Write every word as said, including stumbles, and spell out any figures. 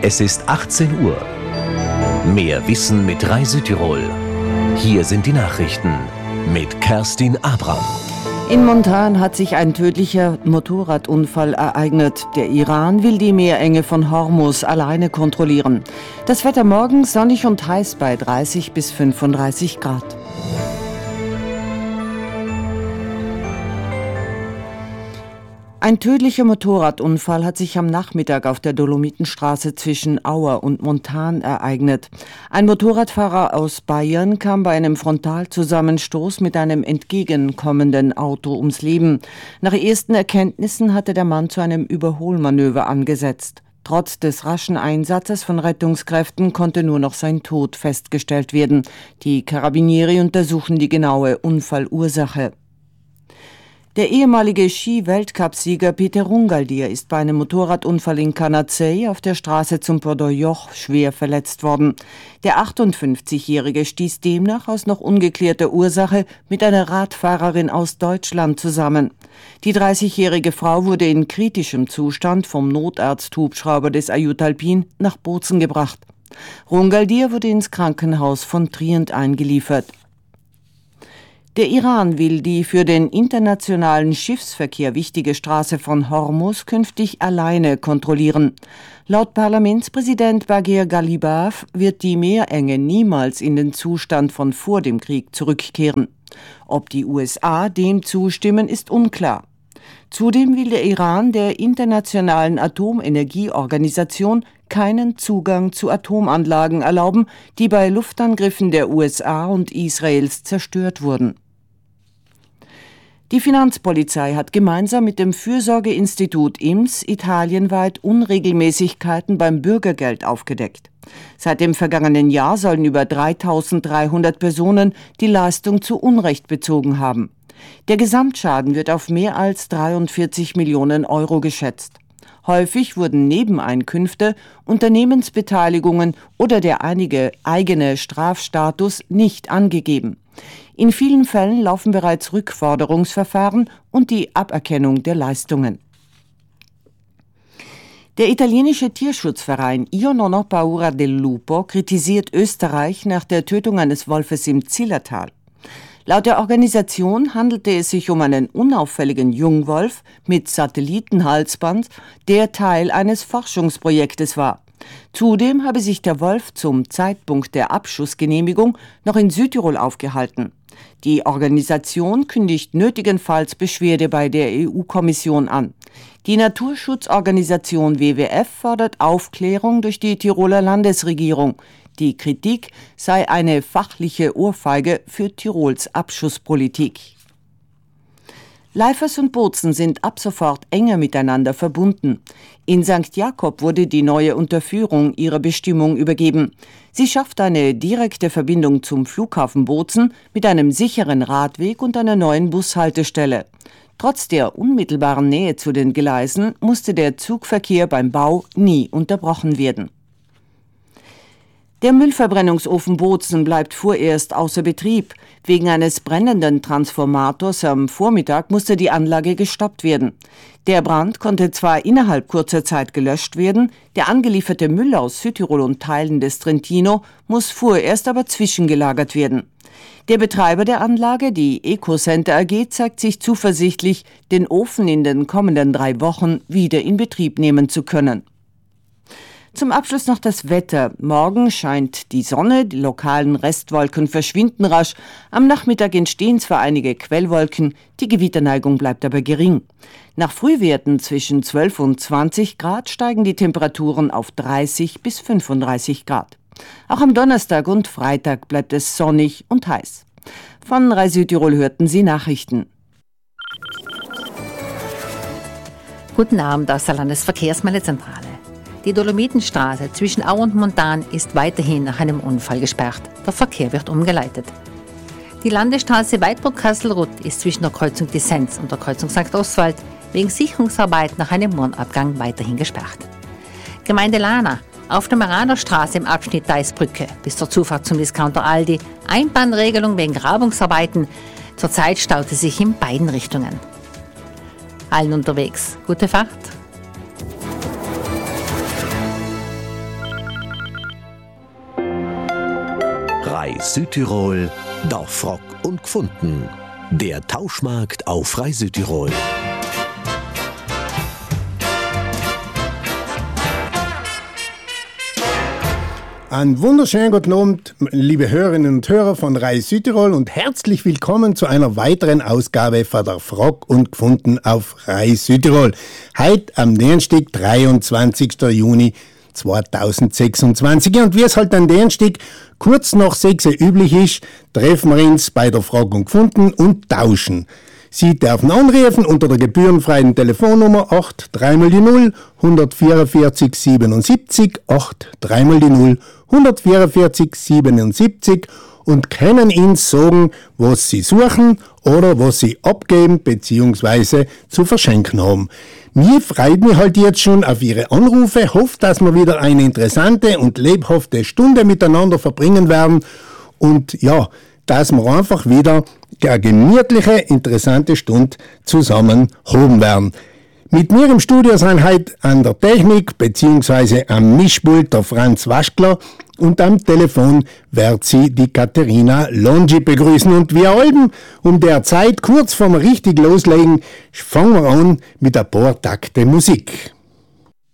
Es ist achtzehn Uhr. Mehr Wissen mit Rai Südtirol. Hier sind die Nachrichten mit Kerstin Abram. In Montan hat sich ein tödlicher Motorradunfall ereignet. Der Iran will die Meerenge von Hormuz alleine kontrollieren. Das Wetter morgen sonnig und heiß bei dreißig bis fünfunddreißig Grad. Ein tödlicher Motorradunfall hat sich am Nachmittag auf der Dolomitenstraße zwischen Auer und Montan ereignet. Ein Motorradfahrer aus Bayern kam bei einem Frontalzusammenstoß mit einem entgegenkommenden Auto ums Leben. Nach ersten Erkenntnissen hatte der Mann zu einem Überholmanöver angesetzt. Trotz des raschen Einsatzes von Rettungskräften konnte nur noch sein Tod festgestellt werden. Die Carabinieri untersuchen die genaue Unfallursache. Der ehemalige Ski-Weltcupsieger Peter Rungaldir ist bei einem Motorradunfall in Canazei auf der Straße zum Pordojok schwer verletzt worden. Der achtundfünfzigjährige stieß demnach aus noch ungeklärter Ursache mit einer Radfahrerin aus Deutschland zusammen. Die dreißigjährige Frau wurde in kritischem Zustand vom Notarzthubschrauber des Ajout Alpine nach Bozen gebracht. Rungaldir wurde ins Krankenhaus von Trient eingeliefert. Der Iran will die für den internationalen Schiffsverkehr wichtige Straße von Hormuz künftig alleine kontrollieren. Laut Parlamentspräsident Bagher Ghalibaf wird die Meerenge niemals in den Zustand von vor dem Krieg zurückkehren. Ob die U S A dem zustimmen, ist unklar. Zudem will der Iran der Internationalen Atomenergieorganisation keinen Zugang zu Atomanlagen erlauben, die bei Luftangriffen der U S A und Israels zerstört wurden. Die Finanzpolizei hat gemeinsam mit dem Fürsorgeinstitut I M S italienweit Unregelmäßigkeiten beim Bürgergeld aufgedeckt. Seit dem vergangenen Jahr sollen über dreitausenddreihundert Personen die Leistung zu Unrecht bezogen haben. Der Gesamtschaden wird auf mehr als dreiundvierzig Millionen Euro geschätzt. Häufig wurden Nebeneinkünfte, Unternehmensbeteiligungen oder der einige eigene Strafstatus nicht angegeben. In vielen Fällen laufen bereits Rückforderungsverfahren und die Aberkennung der Leistungen. Der italienische Tierschutzverein Io non ho paura del lupo kritisiert Österreich nach der Tötung eines Wolfes im Zillertal. Laut der Organisation handelte es sich um einen unauffälligen Jungwolf mit Satellitenhalsband, der Teil eines Forschungsprojektes war. Zudem habe sich der Wolf zum Zeitpunkt der Abschussgenehmigung noch in Südtirol aufgehalten. Die Organisation kündigt nötigenfalls Beschwerde bei der E U-Kommission an. Die Naturschutzorganisation W W F fordert Aufklärung durch die Tiroler Landesregierung. Die Kritik sei eine fachliche Ohrfeige für Tirols Abschusspolitik. Leifers und Bozen sind ab sofort enger miteinander verbunden. In Sankt Jakob wurde die neue Unterführung ihrer Bestimmung übergeben. Sie schafft eine direkte Verbindung zum Flughafen Bozen mit einem sicheren Radweg und einer neuen Bushaltestelle. Trotz der unmittelbaren Nähe zu den Gleisen musste der Zugverkehr beim Bau nie unterbrochen werden. Der Müllverbrennungsofen Bozen bleibt vorerst außer Betrieb. Wegen eines brennenden Transformators am Vormittag musste die Anlage gestoppt werden. Der Brand konnte zwar innerhalb kurzer Zeit gelöscht werden, der angelieferte Müll aus Südtirol und Teilen des Trentino muss vorerst aber zwischengelagert werden. Der Betreiber der Anlage, die Ecocenter A G, zeigt sich zuversichtlich, den Ofen in den kommenden drei Wochen wieder in Betrieb nehmen zu können. Zum Abschluss noch das Wetter. Morgen scheint die Sonne, die lokalen Restwolken verschwinden rasch. Am Nachmittag entstehen zwar einige Quellwolken, die Gewitterneigung bleibt aber gering. Nach Frühwerten zwischen zwölf und zwanzig Grad steigen die Temperaturen auf dreißig bis fünfunddreißig Grad. Auch am Donnerstag und Freitag bleibt es sonnig und heiß. Von Rai Südtirol hörten Sie Nachrichten. Guten Abend aus der Landesverkehrsmeldezentrale. Die Dolomitenstraße zwischen Au und Montan ist weiterhin nach einem Unfall gesperrt. Der Verkehr wird umgeleitet. Die Landesstraße Weidbruck-Kasselruth ist zwischen der Kreuzung Dissenz und der Kreuzung Sankt Oswald wegen Sicherungsarbeit nach einem Murnabgang weiterhin gesperrt. Gemeinde Lana, auf der Maranerstraße im Abschnitt Deisbrücke bis zur Zufahrt zum Discounter Aldi, Einbahnregelung wegen Grabungsarbeiten. Zurzeit staut es sich in beiden Richtungen. Allen unterwegs, gute Fahrt! Reis Südtirol, Dorfrock und Gfunden. Der Tauschmarkt auf Reis Südtirol. Einen wunderschönen guten Abend, liebe Hörerinnen und Hörer von Reis Südtirol und herzlich willkommen zu einer weiteren Ausgabe von der Frock und Gfunden auf Reis Südtirol. Heute am Dienstag, dreiundzwanzigsten Juni zweitausendsechsundzwanzig. Und wie es halt an Dienstag kurz nach sechs üblich ist, treffen wir uns bei der Frock und Gfunden und tauschen. Sie dürfen anrufen unter der gebührenfreien Telefonnummer acht drei null null eins vier vier siebenundsiebzig, acht drei null null eins vier vier siebenundsiebzig und können Ihnen sagen, was Sie suchen oder was Sie abgeben bzw. zu verschenken haben. Mir freut mich halt jetzt schon auf Ihre Anrufe, hoffe, dass wir wieder eine interessante und lebhafte Stunde miteinander verbringen werden und ja, dass wir einfach wieder eine gemütliche, interessante Stunde zusammen haben werden. Mit mir im Studio sind heute an der Technik bzw. am Mischpult der Franz Waschkler und am Telefon wird sie die Katharina Longi begrüßen. Und wir halten um der Zeit kurz vorm richtig loslegen, fangen wir an mit ein paar Takte Musik.